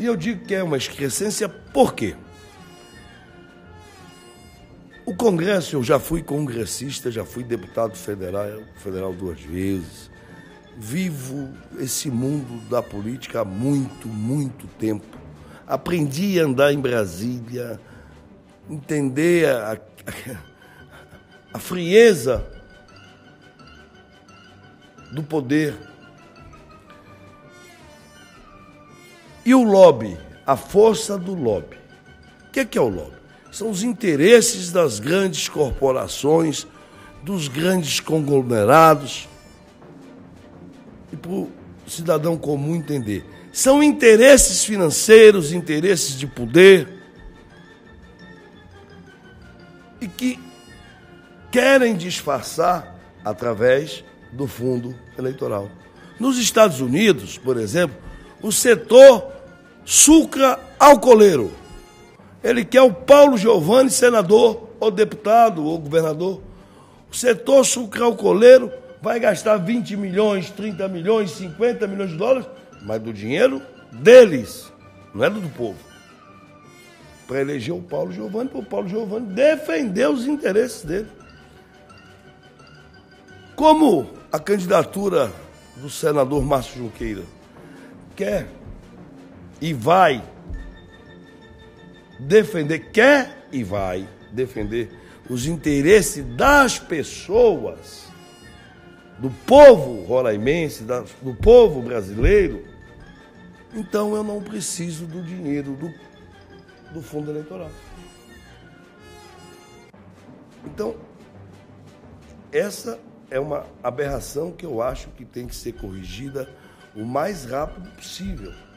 E eu digo que é uma excrescência por quê? O Congresso, eu já fui congressista, já fui deputado federal 2 vezes. Vivo esse mundo da política há muito, muito tempo. Aprendi a andar em Brasília, entender a frieza do poder. E o lobby, a força do lobby. O que é o lobby? São os interesses das grandes corporações, dos grandes conglomerados. E para o cidadão comum entender, são interesses financeiros, interesses de poder, e que querem disfarçar através do fundo eleitoral. Nos Estados Unidos, por exemplo, o setor sucra-alcooleiro, ele quer o Paulo Giovanni senador, ou deputado, ou governador. O setor sucra-alcooleiro vai gastar 20 milhões, 30 milhões, 50 milhões de dólares, mas do dinheiro deles, não é do povo. Para eleger o Paulo Giovanni, para o Paulo Giovanni defender os interesses dele. Como a candidatura do senador Márcio Junqueira quer e vai defender os interesses das pessoas, do povo roraimense, do povo brasileiro, então eu não preciso do dinheiro do fundo eleitoral. Então, essa é uma aberração que eu acho que tem que ser corrigida o mais rápido possível.